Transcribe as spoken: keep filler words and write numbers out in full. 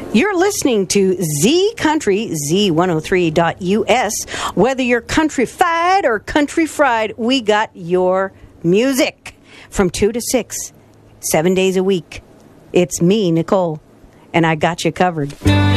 You're listening to Z Country, Z one oh three dot U S. Whether you're country-fied or country-fried, we got your music. From two to six, seven days a week. It's me, Nicole, and I got you covered.